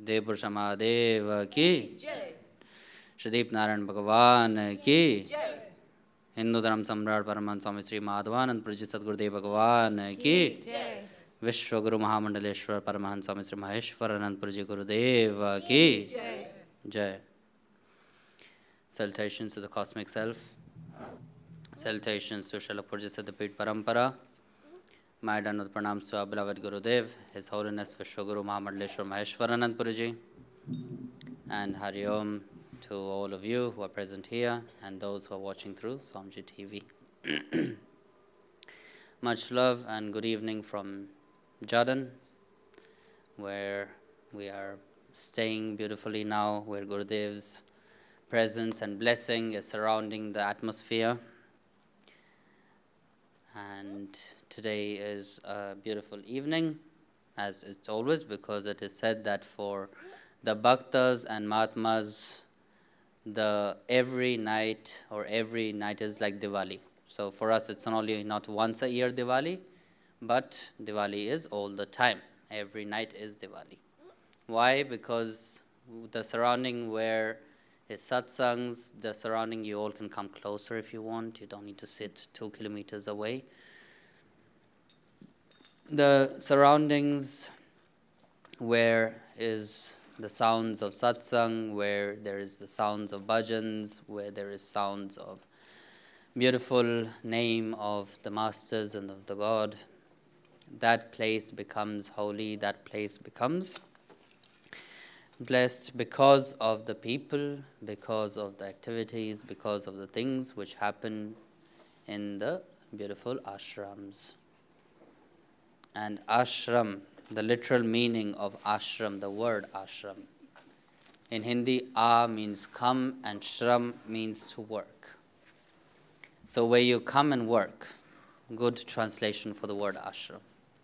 देवपुरुष महादेव की, श्रीदीप नारायण भगवान की, हिंदू धर्म सम्राट परमहंस स्वामी श्री माधवानंद जी सद्गुरुदेव भगवान की, विश्व गुरु महामंडलेश्वर परमहंस स्वामी श्री महेश्वर अनंतपुर जी गुरुदेव की जय. Salutations to the cosmic self. Salutations to Srila Purja Siddhapit Parampara. My Dandavat Pranams to our beloved Gurudev, His Holiness Vishwaguru Mahamandaleshwar Maheshwaranand Puruji, and Hari Om to all of you who are present here and those who are watching through Swamiji TV. Much love and good evening from Jordan, where we are staying beautifully now, where Gurudev's presence and blessing is surrounding the atmosphere. And today is a beautiful evening, as it's always, because it is said that for the Bhaktas and Mahatmas, every night is like Diwali. So for us, it's not once a year Diwali, but Diwali is all the time. Every night is Diwali. Why? Because the surrounding where is satsangs, the surrounding, you all can come closer if you want. You don't need to sit 2 kilometers away. The surroundings where is the sounds of satsang, where there is the sounds of bhajans, where there is sounds of beautiful name of the masters and of the God, that place becomes holy, that place becomes blessed because of the people, because of the activities, because of the things which happen in the beautiful ashrams. And ashram, the literal meaning of ashram, the word ashram. In Hindi, a means come and shram means to work. So where you come and work, good translation for the word ashram.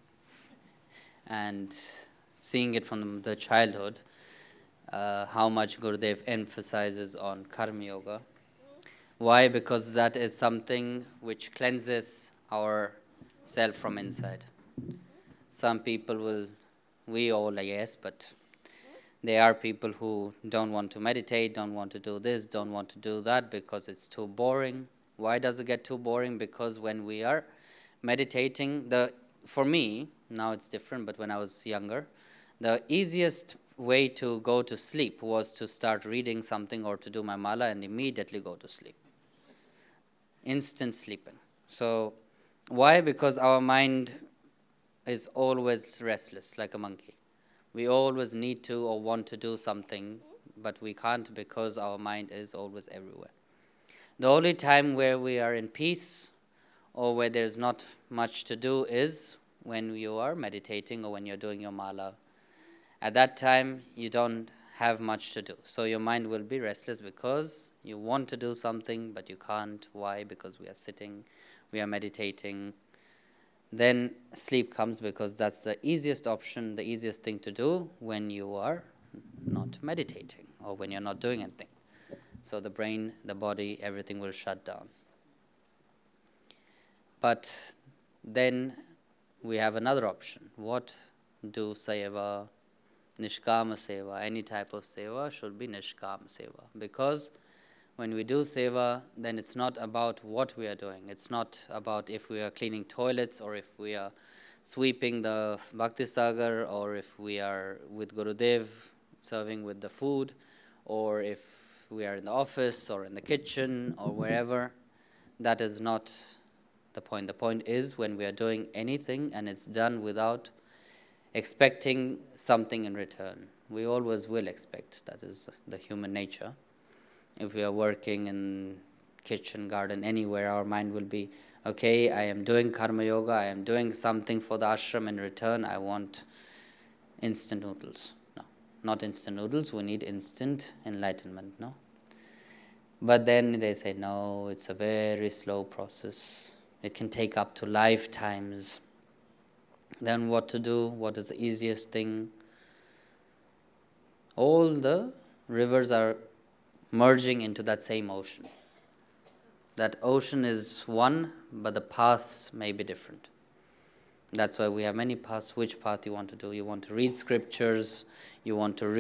And seeing it from the childhood, how much Gurudev emphasizes on karma yoga. Why? Because that is something which cleanses our self from inside. Some people we all, I guess, but there are people who don't want to meditate, don't want to do this, don't want to do that because it's too boring. Why does it get too boring? Because when we are meditating, for me, now it's different, but when I was younger, the easiest way to go to sleep was to start reading something or to do my mala and immediately go to sleep. Instant sleeping. So why? Because our mind is always restless like a monkey. We always need to or want to do something, but we can't because our mind is always everywhere. The only time where we are in peace or where there's not much to do is when you are meditating or when you're doing your mala. At that time, you don't have much to do. So your mind will be restless because you want to do something, but you can't. Why? Because we are sitting, we are meditating. Then sleep comes because that's the easiest option, the easiest thing to do when you are not meditating or when you're not doing anything. So the brain, the body, everything will shut down. But then we have another option. What do seva? Nishkama seva, any type of seva should be nishkama seva. Because when we do seva, then it's not about what we are doing. It's not about if we are cleaning toilets or if we are sweeping the Bhakti Sagar or if we are with Gurudev serving with the food or if we are in the office or in the kitchen or wherever. That is not the point. The point is when we are doing anything and it's done without expecting something in return. We always will expect. That is the human nature. If we are working in kitchen, garden, anywhere, our mind will be, okay, I am doing karma yoga, I am doing something for the ashram, in return I want instant noodles. No, not instant noodles, we need instant enlightenment, no? But then they say, no, it's a very slow process. It can take up to lifetimes. Then what to do? What is the easiest thing? All the rivers are merging into that same ocean. That ocean is one, but the paths may be different. That's why we have many paths. Which path you want to do? You want to read scriptures, you want to